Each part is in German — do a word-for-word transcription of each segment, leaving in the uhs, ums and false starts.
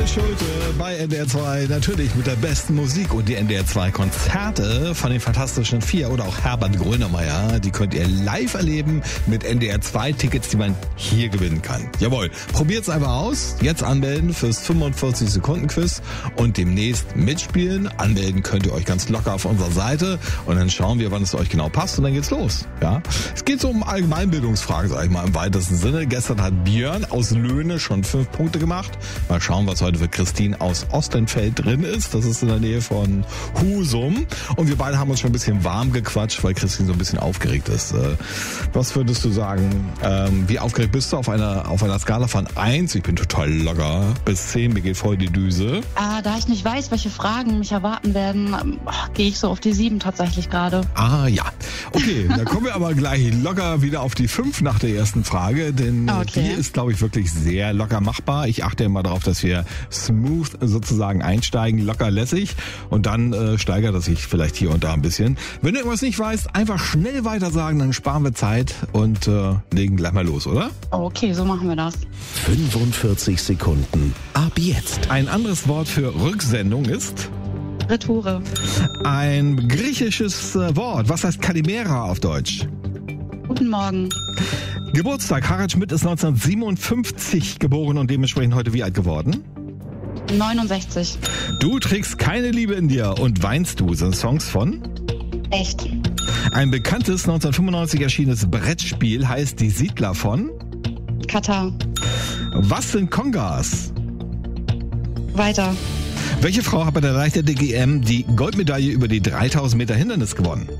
Schulte bei N D R zwei, natürlich mit der besten Musik und die N D R zwei Konzerte von den Fantastischen Vier oder auch Herbert Grönemeyer, die könnt ihr live erleben mit N D R zwei Tickets, die man hier gewinnen kann. Jawohl, probiert's einfach aus, jetzt anmelden fürs fünfundvierzig Sekunden Quiz und demnächst mitspielen. Anmelden könnt ihr euch ganz locker auf unserer Seite und dann schauen wir, wann es euch genau passt und dann geht's los. Ja, es geht so um Allgemeinbildungsfragen, sag ich mal im weitesten Sinne. Gestern hat Björn aus Löhne schon fünf Punkte gemacht. Mal schauen, was heute für Christine aus Ostenfeld drin ist. Das ist in der Nähe von Husum. Und wir beide haben uns schon ein bisschen warm gequatscht, weil Christine so ein bisschen aufgeregt ist. Was würdest du sagen, wie aufgeregt bist du auf einer, auf einer Skala von eins, ich bin total locker, bis zehn, mir geht voll die Düse? Ah, da ich nicht weiß, welche Fragen mich erwarten werden, gehe ich so auf die sieben tatsächlich gerade. Ah ja, okay, dann kommen wir aber gleich locker wieder auf die fünf nach der ersten Frage, denn okay. Die ist, glaube ich, wirklich sehr locker machbar. Ich achte immer darauf, dass wir smooth sozusagen einsteigen, locker lässig und dann äh, steigert das sich vielleicht hier und da ein bisschen. Wenn du irgendwas nicht weißt, einfach schnell weiter sagen, dann sparen wir Zeit und äh, legen gleich mal los, oder? Okay, so machen wir das. fünfundvierzig Sekunden. Ab jetzt. Ein anderes Wort für Rücksendung ist? Retoure. Ein griechisches äh, Wort. Was heißt Kalimera auf Deutsch? Guten Morgen. Geburtstag. Harald Schmidt ist neunzehnhundertsiebenundfünfzig geboren und dementsprechend heute wie alt geworden? neunundsechzig. Du trägst keine Liebe in dir und weinst du. Sind Songs von? Echt. Ein bekanntes neunzehnhundertfünfundneunzig erschienenes Brettspiel heißt Die Siedler von? Katar. Was sind Kongas? Weiter. Welche Frau hat bei der Leichtathletik-E M die Goldmedaille über die dreitausend Meter Hindernis gewonnen?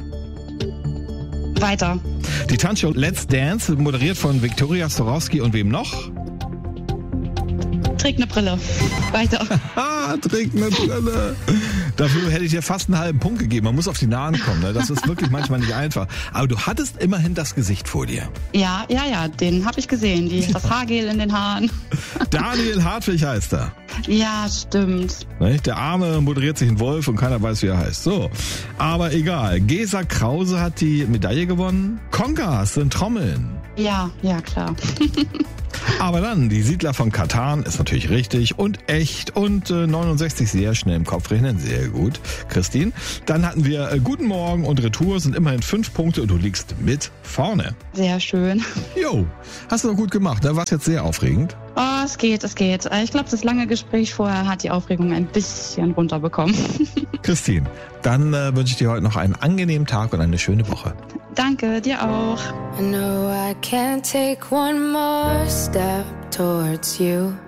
Weiter. Die Tanzshow Let's Dance, moderiert von Viktoria Storowski und wem noch? Trägt eine Brille. Weiter. Trägt eine Brille. Dafür hätte ich dir fast einen halben Punkt gegeben. Man muss auf die Nahen kommen. Ne? Das ist wirklich manchmal nicht einfach. Aber du hattest immerhin das Gesicht vor dir. Ja, ja, ja. Den habe ich gesehen. Die, das Haargel in den Haaren. Daniel Hartwig heißt er. Ja, stimmt. Der Arme moderiert sich ein Wolf und keiner weiß, wie er heißt. So, aber egal. Gesa Krause hat die Medaille gewonnen. Kongas sind Trommeln. Ja, ja, klar. Aber dann, die Siedler von Katan ist natürlich richtig und echt und äh, neunundsechzig sehr schnell im Kopf rechnen, sehr gut, Christine. Dann hatten wir äh, Guten Morgen und Retour, sind immerhin fünf Punkte und du liegst mit vorne. Sehr schön. Jo, hast du doch gut gemacht, da war es jetzt sehr aufregend. Oh, es geht, es geht. Ich glaube, das lange Gespräch vorher hat die Aufregung ein bisschen runterbekommen. Christine, dann äh, wünsche ich dir heute noch einen angenehmen Tag und eine schöne Woche. Danke, dir auch. I know I can't take one more step towards you.